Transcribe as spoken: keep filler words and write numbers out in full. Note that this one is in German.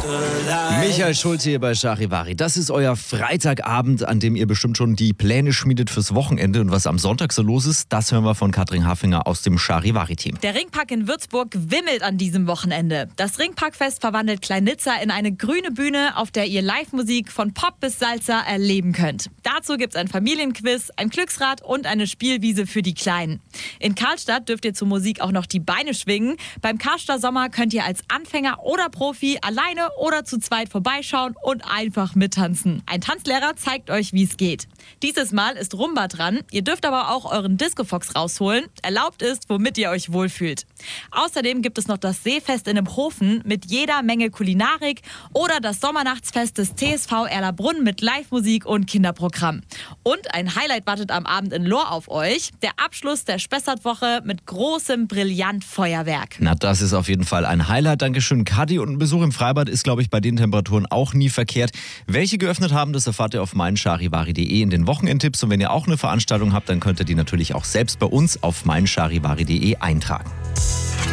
Michael Schulte hier bei Charivari. Das ist euer Freitagabend, an dem ihr bestimmt schon die Pläne schmiedet fürs Wochenende. Und was am Sonntag so los ist, das hören wir von Katrin Haffinger aus dem Charivari-Team. Der Ringpark in Würzburg wimmelt an diesem Wochenende. Das Ringparkfest verwandelt Kleinitza in eine grüne Bühne, auf der ihr Live-Musik von Pop bis Salsa erleben könnt. Dazu gibt's ein Familienquiz, ein Glücksrad und eine Spielwiese für die Kleinen. In Karlstadt dürft ihr zur Musik auch noch die Beine schwingen. Beim Karstadt Sommer könnt ihr als Anfänger oder Profi alleine oder zu zweit vorbeischauen und einfach mittanzen. Ein Tanzlehrer zeigt euch, wie es geht. Dieses Mal ist Rumba dran. Ihr dürft aber auch euren Discofox rausholen. Erlaubt ist, womit ihr euch wohlfühlt. Außerdem gibt es noch das Seefest in dem Hofen mit jeder Menge Kulinarik oder das Sommernachtsfest des T S V Erlabrunn mit Live-Musik und Kinderprogramm. Und ein Highlight wartet am Abend in Lohr auf euch. Der Abschluss der Spessartwoche mit großem Brillantfeuerwerk. Na, das ist auf jeden Fall ein Highlight. Dankeschön, Kadi. Und ein Besuch im Freibad ist, glaube ich, bei den Temperaturen auch nie verkehrt. Welche geöffnet haben, das erfahrt ihr auf meincharivari punkt de in den Wochenendtipps. Und wenn ihr auch eine Veranstaltung habt, dann könnt ihr die natürlich auch selbst bei uns auf meincharivari punkt de eintragen.